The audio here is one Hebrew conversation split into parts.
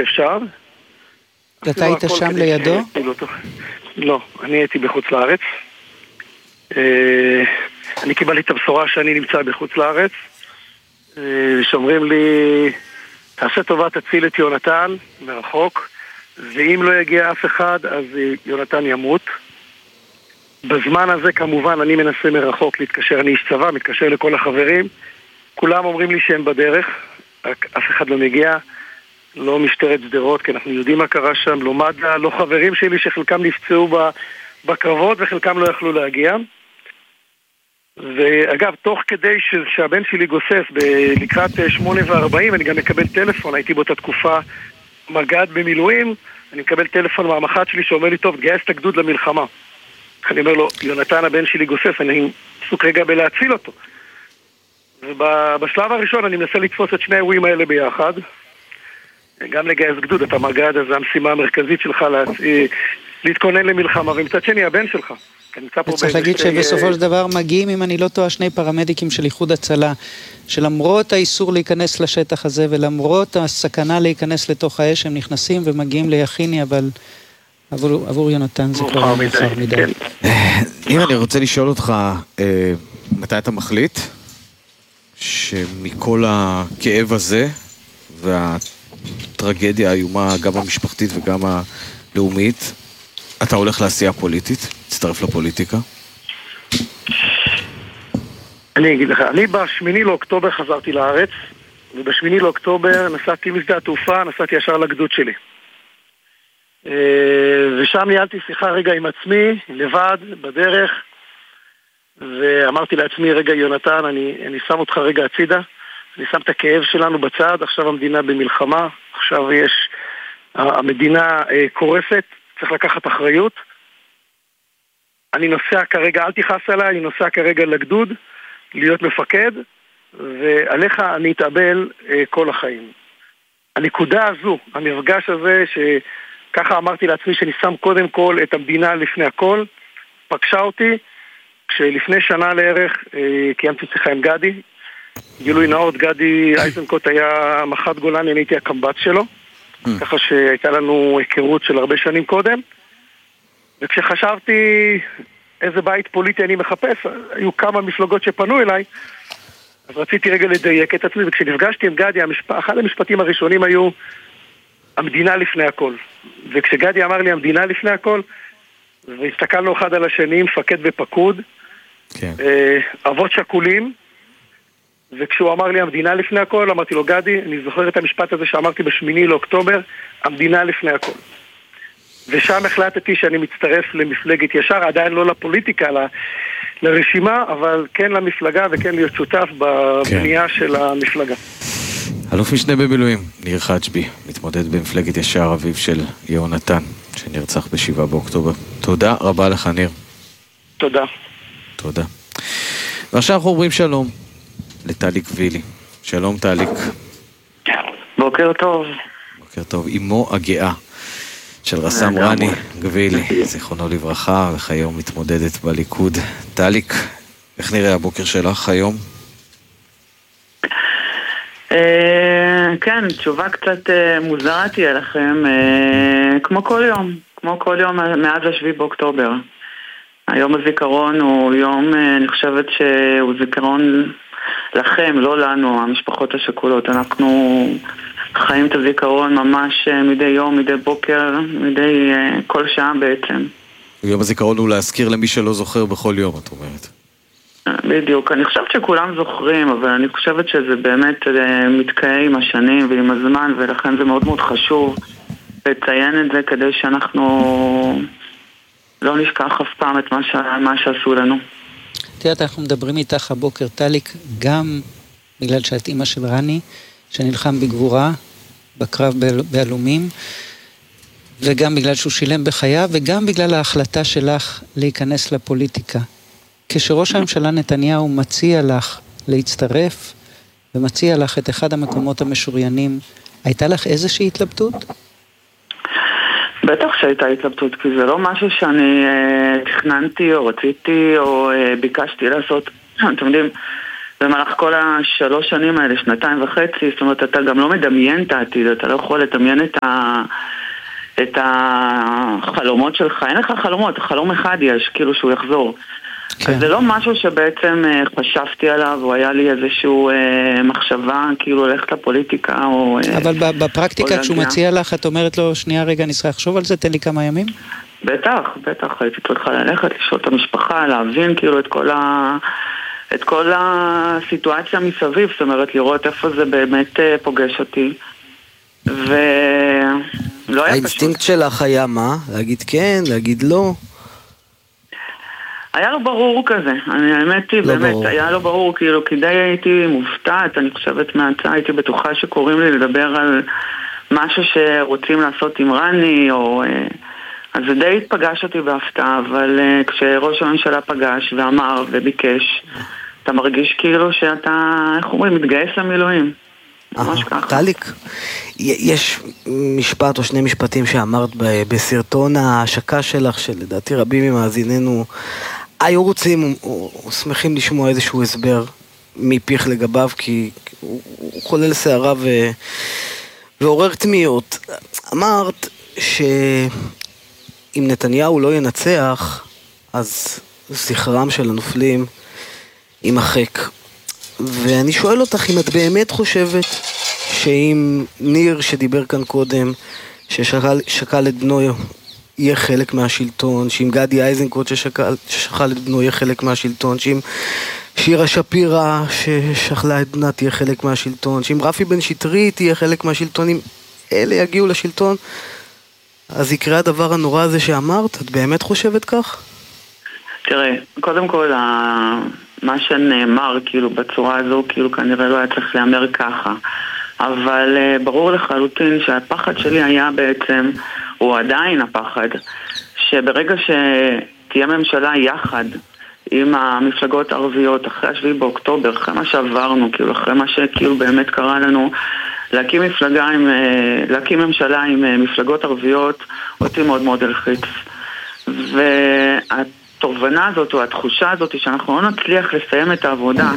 שאפשר. אתה היית שם לידו? לא, אני הייתי בחוץ לארץ. אני קיבלתי את הבשורה שאני נמצא בחוץ לארץ. שאומרים לי, תעשה טובה, תציל את יונתן מרחוק, ואם לא יגיע אף אחד, אז יונתן ימות. בזמן הזה כמובן אני מנסה מרחוק להתקשר, אני איש צבא, מתקשר לכל החברים, כולם אומרים לי שהם בדרך, אף אחד לא מגיע, לא משטרת שדרות, כי אנחנו יודעים מה קרה שם, לא מד"א, לא חברים שלי שחלקם נפצעו בקרבות וחלקם לא יכלו להגיע. ואגב, תוך כדי שהבן שלי גוסס לקראת 8:40, אני גם מקבל טלפון, הייתי באותה תקופה מג"ד במילואים, אני מקבל טלפון מהמח"ט שלי שאומר לי, טוב, תגייס את הגדוד למלחמה. אני אומר לו, יונתן הבן שלי גוסס, אני עסוק רגע בלהציל אותו. ובשלב הראשון אני מנסה לתפוס את שני האירועים האלה ביחד, גם לגייס גדוד, אתה מג"ד, אז המשימה המרכזית שלך להתכונן למלחמה, ומצד שני הבן שלך. וצריך להגיד שבסופו של דבר מגיעים, אם אני לא טועה, שני פרמדיקים של איחוד הצלה, שלמרות האיסור להיכנס לשטח הזה, ולמרות הסכנה להיכנס לתוך האש, הם נכנסים ומגיעים ליחיני, אבל עבור יונתן זה כבר מאוחר מדי. אם אני רוצה לשאול אותך, מתי אתה מחליט שמכל הכאב הזה, והטרגדיה האיומה, גם המשפחתית וגם הלאומית, אתה הולך לעשייה פוליטית? תצטרף לפוליטיקה? אני אגיד לך, אני ב8 לאוקטובר חזרתי לארץ, וב8 לאוקטובר נסעתי משדה התעופה, נסעתי ישר לגדוד שלי. ושם ניהלתי שיחה רגע עם עצמי, לבד, בדרך, ואמרתי לעצמי, רגע יונתן, אני שם אותך רגע הצידה, אני שם את הכאב שלנו בצד, עכשיו המדינה במלחמה, עכשיו המדינה קורסת, צריך לקחת אחריות. אני נוסע כרגע, אל תכעס עליי, אני נוסע כרגע לגדוד, להיות מפקד, ועליך אני אתאבל כל החיים. הנקודה הזו, המפגש הזה, שככה אמרתי לעצמי שאני שם קודם כל את המדינה לפני הכל, פגשה אותי, כשלפני שנה לערך קיימתי שיחה עם גדי, גילוי נאות, גדי אייזנקוט היה מח"ט גולני, אני הייתי הקמב"ץ שלו, ככה שהייתה לנו היכרות של הרבה שנים קודם, וכשחשבתי איזה בית פוליטי אני מחפש, היו כמה מפלגות שפנו אליי, אז רציתי רגע לדייק את עצמי, וכשנפגשתי עם גדי, אחד המשפטים הראשונים היו המדינה לפני הכל. וכשגדי אמר לי המדינה לפני הכל, והסתכלנו אחד על השני, מפקד ופקוד, כן. אבות שכולים, וכשהוא אמר לי המדינה לפני הכל, אמרתי לו גדי, אני זוכר את המשפט הזה שאמרתי ב8 לאוקטובר, המדינה לפני הכל. ושם החלטתי שאני מצטרף למפלגת ישר, עדיין לא לפוליטיקה, לרשימה, אבל כן למפלגה וכן להיות שותף בבנייה של המפלגה. אלוף משנה במילואים, ניר חג'בי, מתמודד במפלגת ישר, אביו של יהונתן, שנרצח ב7 באוקטובר. תודה רבה לך, ניר. תודה. תודה. ועכשיו אנחנו אומרים שלום לטליק וילי. שלום טליק. בוקר טוב. בוקר טוב. אמו הגאה של רס"מ רני גבילי, זיכרונו לברכה, וכיום מתמודדת בליכוד. טליק, איך נראה הבוקר שלך היום? כן, תשובה קצת מוזרה תהיה לכם, כמו כל יום מאז 7 באוקטובר. היום הזיכרון הוא יום, אני חושבת שהוא זיכרון לכם, לא לנו, המשפחות השכולות. אנחנו חיים את הזיכרון ממש מדי יום, מדי בוקר, מדי כל שעה בעצם. יום הזיכרון הוא להזכיר למי שלא זוכר בכל יום, את אומרת. בדיוק, אני חושבת שכולם זוכרים, אבל אני חושבת שזה באמת מתקעה עם השנים ועם הזמן, ולכן זה מאוד מאוד חשוב לציין את זה כדי שאנחנו לא נשכח אף פעם את מה שעשו לנו. תראה, אנחנו מדברים איתך הבוקר, טליק, גם בגלל שאת אמא של רני, שנלחם בגבורה, בקרב באלומים, וגם בגלל שהוא שילם בחייו, וגם בגלל ההחלטה שלך להיכנס לפוליטיקה. כשראש הממשלה נתניהו מציע לך להצטרף, ומציע לך את אחד המקומות המשוריינים, הייתה לך איזושהי התלבטות? בטח שהייתה התלבטות, כי זה לא משהו שאני תכננתי או רציתי או ביקשתי לעשות. אתם יודעים, במהלך כל 3 שנים האלה, 2.5, זאת אומרת, אתה גם לא מדמיין את העתיד, אתה לא יכול לדמיין את החלומות שלך, אין לך חלומות, חלום אחד יש, כאילו שהוא יחזור. כן. אז זה לא משהו שבעצם חשבתי עליו, או היה לי איזשהו מחשבה, כאילו ללכת לפוליטיקה, או... אבל בפרקטיקה, כשהוא מציע לך, את אומרת לו, שנייה רגע, אני צריך לחשוב על זה, תן לי כמה ימים? בטח, הייתי צריכה ללכת, לשאול את המשפחה, להבין כאילו את כל הסיטואציה מסביב, זאת אומרת, לראות איפה זה באמת פוגש אותי. האינסטינקט שלך היה מה? להגיד כן, להגיד לא? היה לו ברור כזה, האמת היא, באמת, היה לו ברור, כאילו, כדי הייתי מופתעת, אני חושבת מהצעה, הייתי בטוחה שקוראים לי לדבר על משהו שרוצים לעשות עם רני, או... אז זה די התפגש אותי בהפתעה, אבל כשראש הממשלה פגש ואמר וביקש, אתה מרגיש כאילו שאתה, איך אומרים, מתגייס למילואים. ממש ככה. טליק, יש משפט או 2 משפטים שאמרת בסרטון ההשקה שלך, שלדעתי רבים ממאזיננו היו רוצים או שמחים לשמוע איזשהו הסבר מפיך לגביו, כי הוא חולל שערה ועורר תמיהות. אמרת אם נתניהו לא ינצח, אז זכרם של הנופלים יימחק. ואני שואל אותך אם את באמת חושבת שאם ניר שדיבר כאן קודם, ששקל את בנו יהיה חלק מהשלטון, שאם גדי איזנקוט ששקל את בנו יהיה חלק מהשלטון, שאם שירה שפירה ששכלה את בנה תהיה חלק מהשלטון, שאם רפי בן שטרית יהיה חלק מהשלטון, אם אלה יגיעו לשלטון, אז יקרה הדבר הנורא הזה שאמרת? את באמת חושבת כך? תראה, קודם כל, מה שנאמר כאילו בצורה הזו, כאילו כנראה לא היה צריך לאמר ככה. אבל ברור לחלוטין שהפחד שלי היה בעצם, הוא עדיין הפחד, שברגע שתהיה ממשלה יחד עם המפלגות הערביות, אחרי 7 באוקטובר, אחרי מה שעברנו, כאילו אחרי מה שכאילו באמת קרה לנו, להקים ממשלה עם מפלגות ערביות, אותי מאוד מאוד הלחיץ. והתובנה הזאת, או התחושה הזאת, שאנחנו לא נצליח לסיים את העבודה,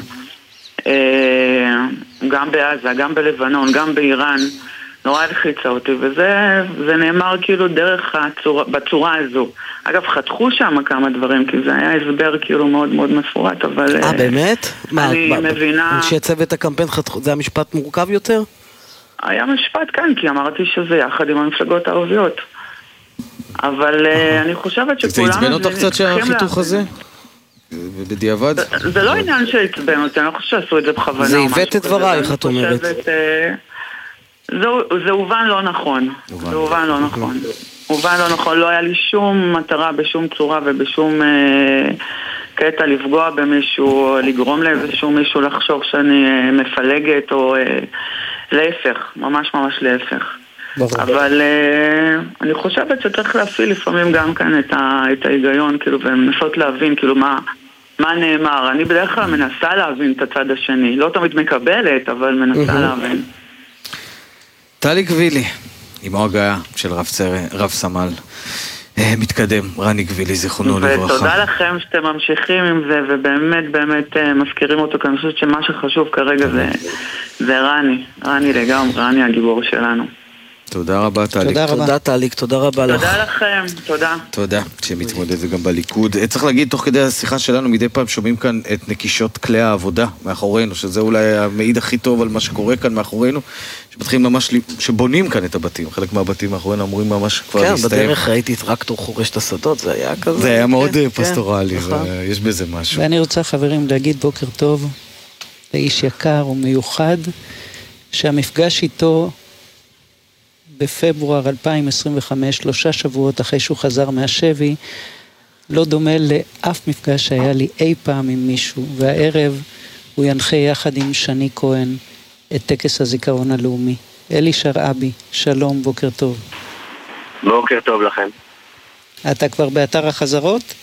גם בעזה, גם בלבנון, גם באיראן, נורא הלחיצה אותי, וזה נאמר כאילו דרך בצורה הזו. אגב, חתכו שם כמה דברים, כי זה היה הסבר כאילו מאוד מאוד מפורט, אבל... באמת? אני מבינה... אנשי צוות הקמפיין חתכו, זה המשפט מורכב יותר? היה משפט כאן, כי אמרתי שזה יחד עם המפלגות הערביות. אבל אני חושבת שכולנו... זה עצבן אותך קצת שהחיתוך הזה? ובדיעבד? זה לא עניין שהצבן אותי, אני לא חושב שעשו את זה בכוונה. זה הבאת את דברייך, את אומרת. זה הובן לא נכון. זה הובן לא נכון. הובן לא נכון, לא היה לי שום מטרה בשום צורה ובשום קטע לפגוע במישהו, לגרום לאיזשהו מישהו לחשוב שאני מפלגת או להפך, ממש ממש להפך. אבל אני חושבת שצריך להפעיל לפעמים גם כאן את ההיגיון, כאילו, ומנסות להבין כאילו מה נאמר. אני בדרך כלל מנסה להבין את הצד השני, לא תמיד מקבלת, אבל מנסה להבין. טליק גבילי, אמו הגאה של רב סמל מתקדם, רני גבילי, זיכרונו לברכה. ותודה לכם שאתם ממשיכים עם זה, ובאמת באמת מזכירים אותו, כי אני חושבת שמה שחשוב כרגע זה רני לגמרי, רני הגיבור שלנו. תודה רבה, טליק. תודה, טליק, תודה רבה לך. תודה לכם, תודה. תודה, שמתמודד זה גם בליכוד. צריך להגיד, תוך כדי השיחה שלנו, מדי פעם שומעים כאן את נקישות כלי העבודה מאחורינו, שזה אולי המעיד הכי טוב על מה שקורה כאן מאחורינו, שמתחילים ממש, שבונים כאן את הבתים. חלק מהבתים מאחורינו אמורים ממש כבר להסתיים. כן, בדרך ראיתי טרקטור חורש את השדות, זה היה כזה. זה היה מאוד פסטורלי, יש בזה משהו. ואני רוצה, חברים, להגיד בוקר טוב לאיש יקר ומיוחד, שהמפגש איתו בפברואר 2025, 3 שבועות אחרי שהוא חזר מהשבי, לא דומה לאף מפגש שהיה לי אי פעם עם מישהו, והערב הוא ינחה יחד עם שני כהן את טקס הזיכרון הלאומי. אלי שרעבי, שלום, בוקר טוב. בוקר טוב לכם. אתה כבר באתר החזרות?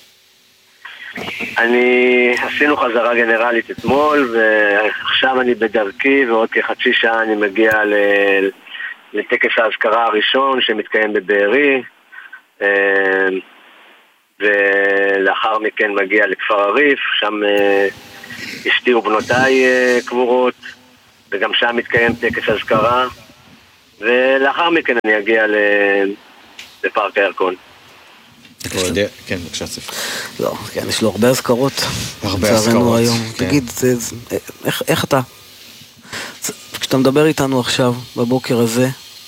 עשינו חזרה גנרלית אתמול, ועכשיו אני בדרכי, ועוד כחצי שעה אני מגיע לטקס ההזכרה הראשון שמתקיים בבארי, ולאחר מכן מגיע לכפר הריף, שם אשתי ובנותיי קבורות, וגם שם מתקיים טקס אזכרה, ולאחר מכן אני אגיע לפארק הירקון. כן, בבקשה ספר. לא, כן, יש לו הרבה אזכרות. הרבה אזכרות. תגיד, איך אתה? כשאתה מדבר איתנו עכשיו, בבוקר הזה?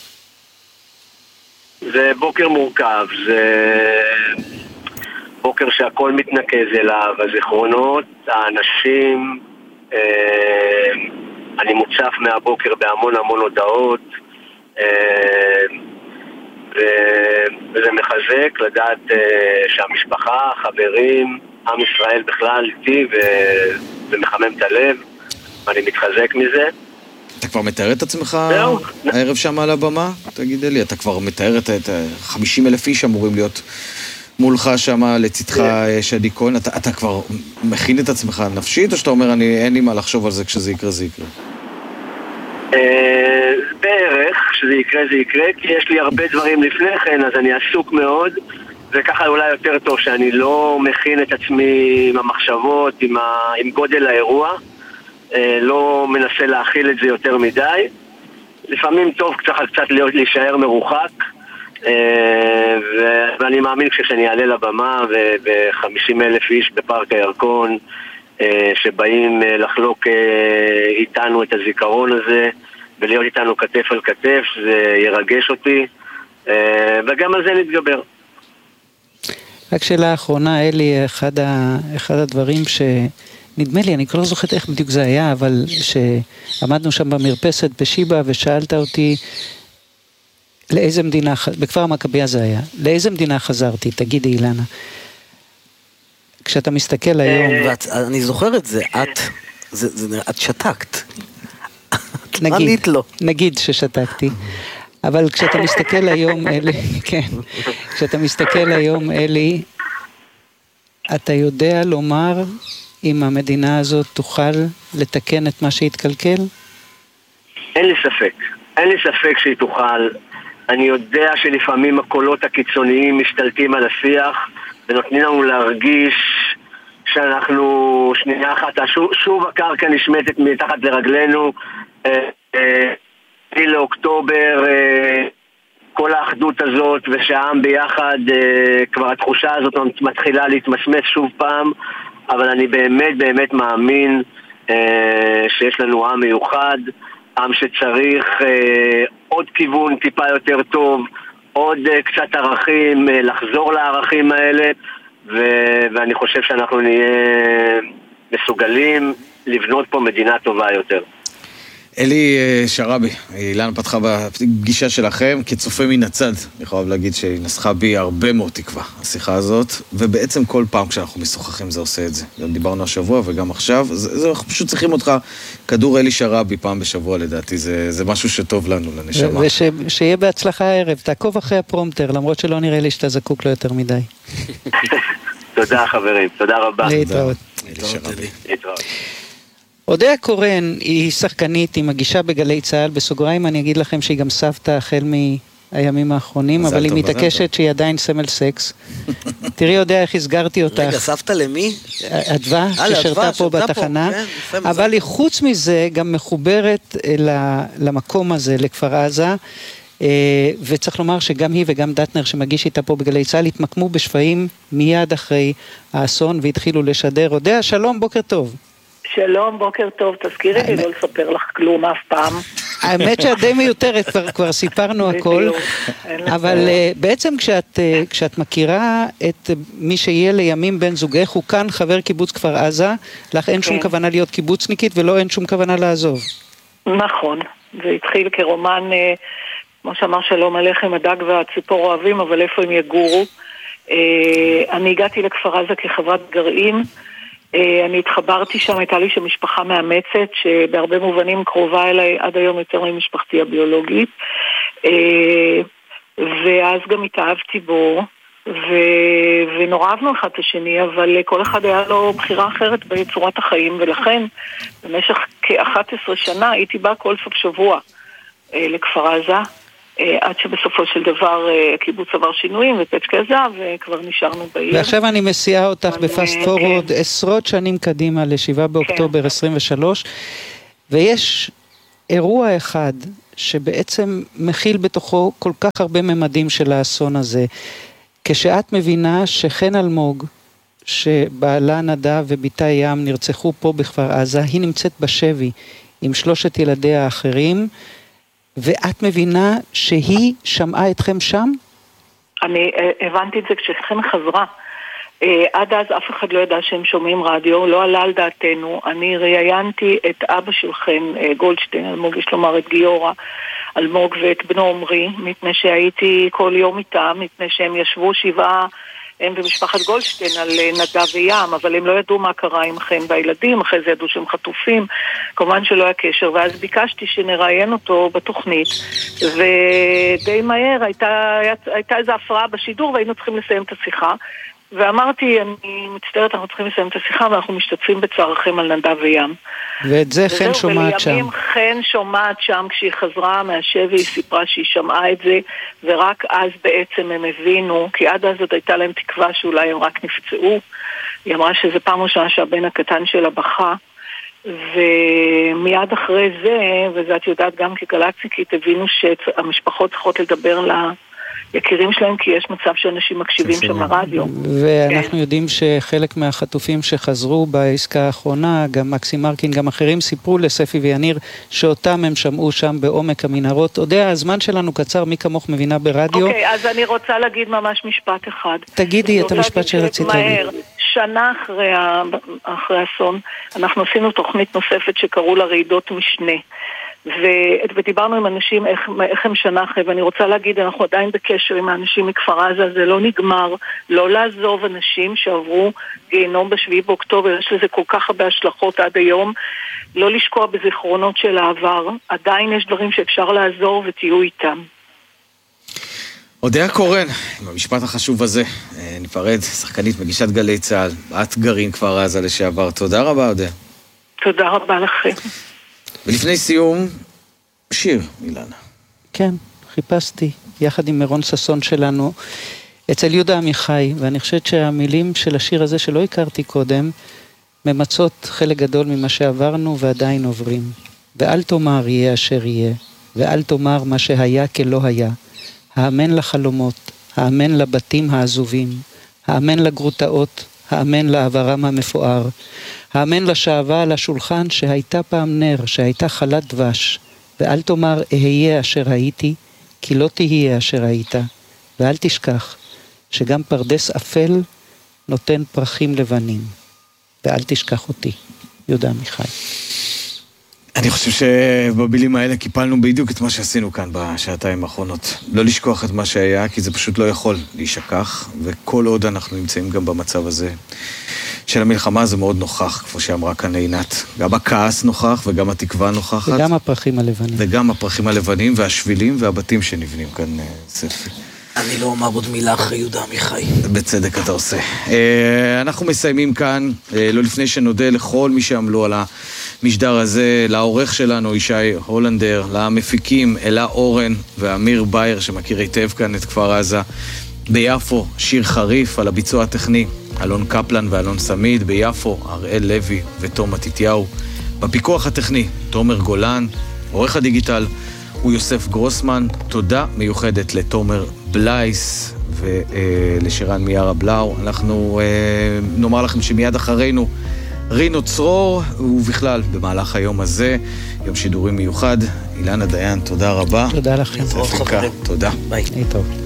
זה בוקר מורכב, זה בוקר שהכל מתנקז אליו, הזיכרונות, האנשים, אני מוצף מהבוקר בהמון המון הודעות, וזה מחזק לדעת שהמשפחה, חברים, עם ישראל בכלל איתי, וזה מחמם את הלב, ואני מתחזק מזה. אתה כבר מתאר את עצמך הערב שם על הבמה? תגיד לי, אתה כבר מתאר את 50,000 איש אמורים להיות מולך שם, לצדך שדי כהן, אתה כבר מכין את עצמך נפשית, או שאתה אומר, אין לי מה לחשוב על זה כשזה יקרה, זה יקרה? בערך, כשזה יקרה, זה יקרה, כי יש לי הרבה דברים לפני כן, אז אני עסוק מאוד, וככה אולי יותר טוב שאני לא מכין את עצמי עם המחשבות, עם גודל האירוע, לא מנסה להכיל את זה יותר מדי. לפעמים טוב קצת להישאר מרוחק, ואני מאמין כשאני אעלה לבמה ו-50,000 איש בפארק הירקון שבאים לחלוק איתנו את הזיכרון הזה ולהיות איתנו כתף על כתף, זה ירגש אותי, וגם על זה נתגבר. רק שאלה האחרונה, אלי, אחד הדברים נדמה לי, אני כבר לא זוכרת איך בדיוק זה היה, אבל שעמדנו שם במרפסת בשיבה ושאלת אותי לאיזה מדינה, בכפר המכבייה זה היה, לאיזה מדינה חזרתי, תגידי אילנה. כשאתה מסתכל היום... אני זוכר את זה, את שתקת. נגיד ששתקתי. אבל כשאתה מסתכל היום, אלי, כן, כשאתה מסתכל היום, אלי, אתה יודע לומר אם המדינה הזאת תוכל לתקן את מה שהתקלקל? אין לי ספק שהיא תוכל. אני יודע שלפעמים הקולות הקיצוניים משתלטים על השיח ונותנים לנו להרגיש שאנחנו שנייה אחת, שוב הקרקע נשמטת מתחת לרגלינו, לאוקטובר, כל האחדות הזאת ושהעם ביחד, כבר התחושה הזאת מתחילה להתמסמס שוב פעם, אבל אני באמת מאמין שיש לנו עם מיוחד, עם שצריך עוד כיוון טיפה יותר טוב, עוד קצת ערכים, לחזור לערכים האלה, ואני חושב שאנחנו נהיה מסוגלים לבנות פה מדינה טובה יותר. אלי שרעבי, אילנה פתחה בפגישה שלכם כצופה מן הצד. אני חייב להגיד שהיא נסחה בי הרבה מאוד תקווה, השיחה הזאת, ובעצם כל פעם כשאנחנו משוחחים זה עושה את זה. גם דיברנו השבוע וגם עכשיו, אנחנו פשוט צריכים אותך כדור אלי שרעבי פעם בשבוע לדעתי, זה משהו שטוב לנו, לנשמה. ושיהיה בהצלחה הערב, תעקוב אחרי הפרומטר, למרות שלא נראה לי שאתה זקוק לו יותר מדי. תודה חברים, תודה רבה. להתראות. להתראות. אודיה קורן היא שחקנית, היא מגישה בגלי צהל, בסוגריים אני אגיד לכם שהיא גם סבתא החל מהימים האחרונים, אבל היא מתעקשת שהיא עדיין סמל סקס. תראי אודיה איך הסגרתי אותך. רגע, סבתא למי? אדווה, ששרתה פה בתחנה, אבל היא חוץ מזה גם מחוברת למקום הזה, לכפר עזה, וצריך לומר שגם היא וגם דטנר שמגיש איתה פה בגלי צהל התמקמו בשפעים מיד אחרי האסון והתחילו לשדר. אודיה, שלום, בוקר טוב. שלום, בוקר טוב, תזכירי לי לא לספר לך כלום אף פעם. האמת שדי מיותרת, כבר סיפרנו הכל, אבל בעצם כשאת מכירה את מי שיהיה לימים בן זוגך, הוא כאן חבר קיבוץ כפר עזה, לך אין שום כוונה להיות קיבוצניקית ולא אין שום כוונה לעזוב. נכון, זה התחיל כרומן, כמו שאמר שלום עליכם, הדג והציפור אוהבים, אבל איפה הם יגורו? אני הגעתי לכפר עזה כחברת גרעין, אני התחברתי שם, הייתה לי שם משפחה מאמצת שבהרבה מובנים קרובה אליי עד היום יותר ממשפחתי הביולוגית, ואז גם התאהבתי בו ונורא אהבנו אחד את השני, אבל כל אחד היה לו בחירה אחרת בצורת החיים, ולכן במשך כ-11 שנה הייתי באה כל סוף שבוע לכפר עזה, עד שבסופו של דבר הקיבוץ עבר שינויים ופצ'קי הזהב, וכבר נשארנו בעיר. ועכשיו אני מסיעה אותך בפסט פורוד עשרות שנים קדימה ל7 באוקטובר 23, ויש אירוע אחד שבעצם מכיל בתוכו כל כך הרבה ממדים של האסון הזה. כשאת מבינה שחן אלמוג, שבעלה נדב וביתה ים נרצחו פה בכפר עזה, היא נמצאת בשבי עם 3 ילדיה האחרים, ואת מבינה שהיא שמעה אתכם שם? אני הבנתי את זה כשחן חזרה. עד אז אף אחד לא ידע שהם שומעים רדיו, לא עלה על דעתנו. אני ראיינתי את אבא של חן, גולדשטיין, אלמוג, יש לומר את גיורא אלמוג ואת בנו עומרי, מפני שהייתי כל יום איתם, מפני שהם ישבו 7, הם במשפחת גולדשטיין על נדב וים, אבל הם לא ידעו מה קרה עם חן והילדים, אחרי זה ידעו שהם חטופים, כמובן שלא היה קשר, ואז ביקשתי שנראיין אותו בתוכנית, ודי מהר הייתה איזו הפרעה בשידור, והיינו צריכים לסיים את השיחה, ואמרתי, אני מצטערת, אנחנו צריכים לסיים את השיחה, ואנחנו משתתפים בצערכם על נדב וים. ואת זה חן שומעת שם. ולימים חן שומעת שם, כשהיא חזרה מהשבי, היא סיפרה שהיא שמעה את זה, ורק אז בעצם הם הבינו, כי עד אז עוד הייתה להם תקווה שאולי הם רק נפצעו. היא אמרה שזה פעם ראשונה שהבן הקטן שלה בכה, ומיד אחרי זה, וזה את יודעת גם כגלקסיקית, הבינו שהמשפחות צריכות לדבר יקירים שלהם, כי יש מצב שאנשים מקשיבים שם לרדיו. ואנחנו יודעים שחלק מהחטופים שחזרו בעסקה האחרונה, גם מקסים מרקין, גם אחרים, סיפרו לספי ויניר שאותם הם שמעו שם בעומק המנהרות. יודע, הזמן שלנו קצר, מי כמוך מבינה ברדיו. אוקיי, אז אני רוצה להגיד ממש משפט אחד. תגידי את המשפט שרצית להגיד. שנה אחרי האסון, אנחנו עשינו תוכנית נוספת שקראו לה רעידות משנה. ודיברנו עם אנשים איך הם שנה אחרי, ואני רוצה להגיד, אנחנו עדיין בקשר עם האנשים מכפר עזה, זה לא נגמר, לא לעזוב אנשים שעברו גיהנום ב7 באוקטובר, יש לזה כל כך הרבה השלכות עד היום, לא לשקוע בזיכרונות של העבר, עדיין יש דברים שאפשר לעזור ותהיו איתם. אודיה קורן, עם המשפט החשוב הזה, נפרד, שחקנית מגישת גלי צהל, את גרעין כפר עזה לשעבר, תודה רבה אודיה. תודה רבה לכם. ולפני סיום, שיר, אילנה. כן, חיפשתי, יחד עם מירון ששון שלנו, אצל יהודה עמיחי, ואני חושבת שהמילים של השיר הזה שלא הכרתי קודם, ממצות חלק גדול ממה שעברנו ועדיין עוברים. ואל תאמר יהיה אשר יהיה, ואל תאמר מה שהיה כלא היה. האמן לחלומות, האמן לבתים העזובים, האמן לגרוטאות, האמן לעברם המפואר, האמן לשעבה על השולחן שהייתה פעם נר, שהייתה חלת דבש, ואל תאמר אהיה אשר הייתי, כי לא תהיה אשר היית, ואל תשכח שגם פרדס אפל נותן פרחים לבנים, ואל תשכח אותי. יהודה עמיחי. אני חושב שבמילים האלה קיפלנו בדיוק את מה שעשינו כאן בשעתיים האחרונות. לא לשכוח את מה שהיה, כי זה פשוט לא יכול להישכח, וכל עוד אנחנו נמצאים גם במצב הזה של המלחמה, זה מאוד נוכח, כמו שאמרה כאן עינת. גם הכעס נוכח וגם התקווה נוכחת. וגם הפרחים הלבנים. וגם הפרחים הלבנים והשבילים והבתים שנבנים כאן, ספי. אני לא אומר עוד מילה אחרי יהודה עמיחי. בצדק אתה עושה. אנחנו מסיימים כאן, לא לפני שנודה לכל מי שעמלו על המשדר הזה, לעורך שלנו ישי הולנדר, למפיקים אלה אורן ואמיר בייר שמכיר היטב כאן את כפר עזה, ביפו שיר חריף, על הביצוע הטכני אלון קפלן ואלון סמיד, ביפו אראל לוי ותום מתתיהו, בפיקוח הטכני תומר גולן, עורך הדיגיטל הוא יוסף גרוסמן. תודה מיוחדת לתומר בלייס ולשירן מיארה בלאו. אנחנו נאמר לכם שמיד אחרינו רינו צרור, ובכלל במהלך היום הזה יום שידורים מיוחד. אילנה דיין, תודה רבה. תודה לכם. תודה. ביי. להתראות.